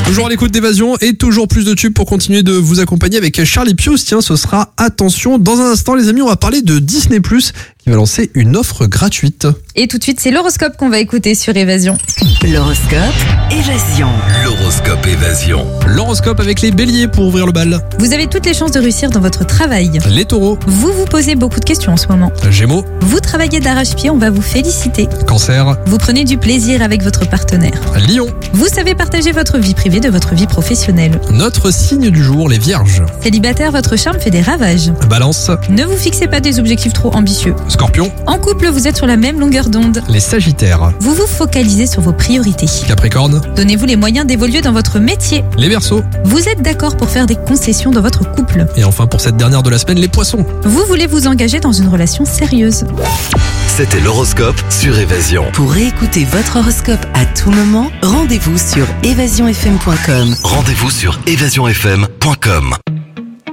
Toujours à l'écoute d'Évasion et toujours plus de tubes pour continuer de vous accompagner avec Charlie Pius. Tiens, ce sera attention. Dans un instant, les amis, on va parler de Disney+, qui va lancer une offre gratuite. Et tout de suite, c'est l'horoscope qu'on va écouter sur Évasion. L'horoscope Évasion. L'horoscope Évasion. L'horoscope avec les béliers pour ouvrir le bal. Vous avez toutes les chances de réussir dans votre travail. Les taureaux. Vous vous posez beaucoup de questions en ce moment. Gémeaux. Vous travaillez d'arrache-pied, on va vous féliciter. Cancer. Vous prenez du plaisir avec votre partenaire. Lion. Vous savez partager votre vie privée de votre vie professionnelle. Notre signe du jour, les vierges. Célibataire, votre charme fait des ravages. Balance. Ne vous fixez pas des objectifs trop ambitieux. Scorpion. En couple, vous êtes sur la même longueur d'onde. Les sagittaires. Vous vous focalisez sur vos priorités. Capricorne. Donnez-vous les moyens d'évoluer dans votre métier. Les verseaux. Vous êtes d'accord pour faire des concessions dans votre couple. Et enfin, pour cette dernière de la semaine, les poissons. Vous voulez vous engager dans une relation sérieuse. C'était l'horoscope sur Évasion. Pour réécouter votre horoscope à tout moment, rendez-vous sur évasionfm.com. Rendez-vous sur évasionfm.com.